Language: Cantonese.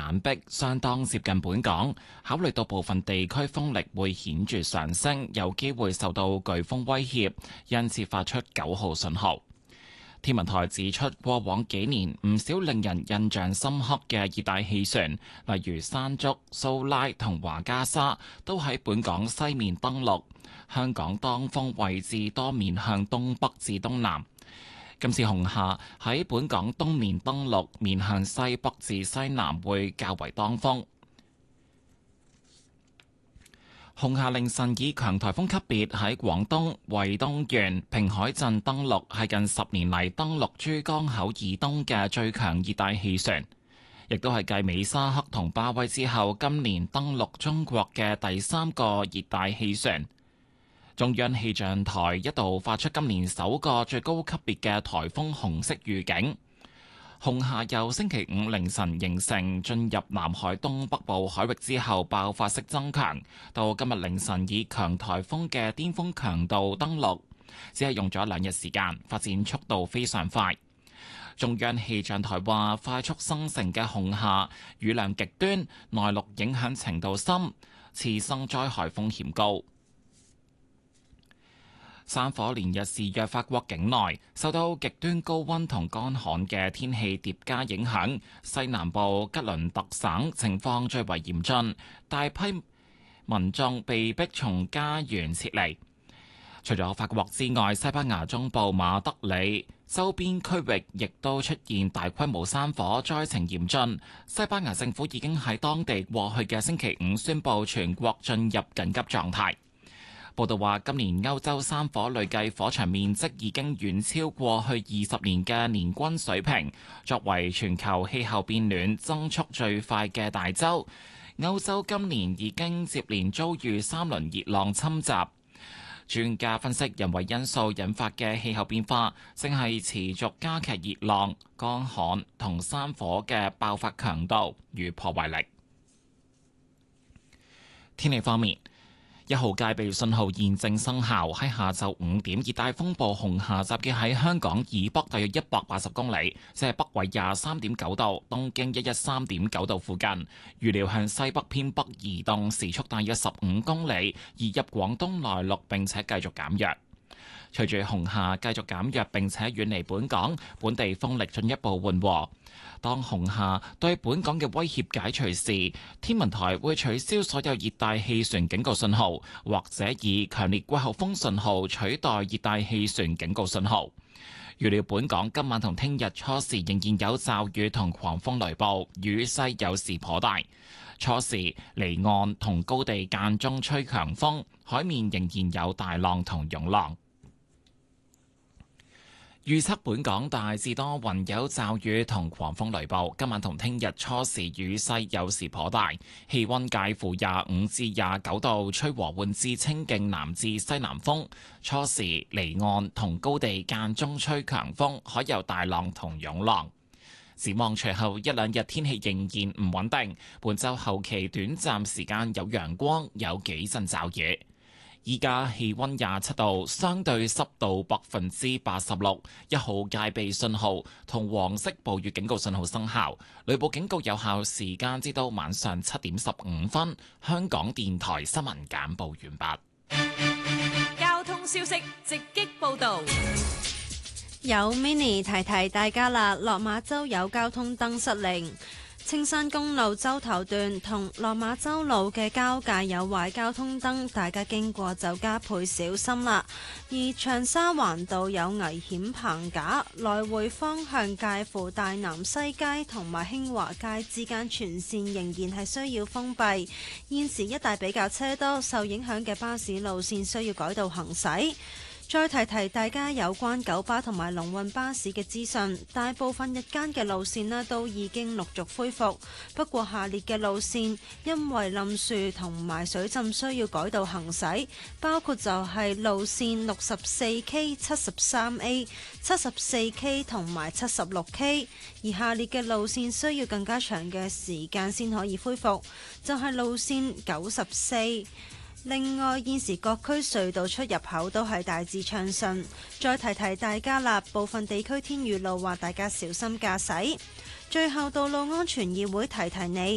眼壁相當接近本港，考慮到部分地區風力會顯著上升，有機會受到颶風威脅，因此發出9號信號。天文台指出，過往幾年唔少令人印象深刻嘅熱帶氣旋，例如山竹、蘇拉同華加莎，都喺本港西面登陸。香港當風位置多面向東北至東南。今次紅夏喺本港東面登陸，面向西北至西南會較為當風。紅夏凌晨以強颱風級別喺廣東惠東縣平海鎮登陸，係近10年嚟登陸珠江口以東嘅最強熱帶氣旋，亦都係繼美沙克同巴威之後，今年登陸中國嘅第3個熱帶氣旋。中央氣象台一度發出今年首個最高級別嘅颱風紅色預警。紅夏由星期五凌晨形成，進入南海東北部海域之後爆發式增強，到今日凌晨以強颱風嘅巔峰強度登陸，只係用咗2日時間，發展速度非常快。中央氣象台話，快速生成嘅紅夏雨量極端，內陸影響程度深，次生災害風險高。山火連日肆虐法國境內，受到極端高溫同乾旱嘅天氣疊加影響，西南部吉倫特省情況最為嚴峻，大批民眾被迫從家園撤離。除咗法國之外，西班牙中部馬德里周邊區域亦都出現大規模山火，災情嚴峻。西班牙政府已經喺當地過去嘅星期五宣布全國進入緊急狀態。報道話，今年歐洲山火累計火場面積已經遠超過去20年嘅年均水平。作為全球氣候變暖增速最快嘅大洲，歐洲今年已經接連遭遇3輪熱浪侵襲。專家分析，人為因素引發嘅氣候變化正係持續加劇熱浪、乾旱同山火嘅爆發強度與破壞力。天氣方面，1號戒備信號現正生效。喺下晝5點，熱帶風暴紅夏集結喺香港以北大約180公里，即係北緯23.9度、東經113.9度附近。預料向西北偏北移動，時速大約15公里，移入廣東內陸並且繼續減弱。隨住紅夏繼續減弱並且遠離本港，本地風力進一步緩和。當紅夏對本港嘅威脅解除時，天文台會取消所有熱帶氣旋警告信號，或者以強烈季候風信號取代熱帶氣旋警告信號。預料本港今晚同聽日初時仍然有驟雨同狂風雷暴，雨勢有時頗大。初時離岸同高地間中吹強風，海面仍然有大浪同湧浪。預測本港大致多雲，有驟雨同狂風雷暴。今晚同聽日初時雨勢有時頗大，氣溫介乎25至29度，吹和緩至清勁南至西南風。初時離岸同高地間中吹強風，海有大浪同湧浪。展望隨後1-2日天氣仍然唔穩定，本週後期短暫時間有陽光，有幾陣驟雨。依家氣溫27度，相對濕度86%，1號戒備信號同黃色暴雨警告信號生效，雷暴警告有效時間至到晚上7點15分。香港電台新聞簡報完畢。 交通消息直擊報道。 有 Mini 提提大家啦，落馬洲有交通燈失靈。青山公路洲頭段同落馬洲路嘅交界有壞交通燈，大家經過就加倍小心啦。而長沙灣道有危險棚架，來回方向介乎大南西街同埋興華街之間全線仍然係需要封閉。現時一帶比較車多，受影響嘅巴士路線需要改道行駛。再提提大家有關九巴同埋龍運巴士嘅資訊，大部分日間嘅路線呢都已經陸續恢復，不過下列嘅路線因為冧樹同埋水浸需要改道行駛，包括就係路線 64K、73A、74K 同埋 76K， 而下列嘅路線需要更加長嘅時間先可以恢復，就係路線94。另外，現時各區隧道出入口都係大致暢順。再提提大家啦，部分地區天雨路，話大家小心駕駛。最後，道路安全議會提提你。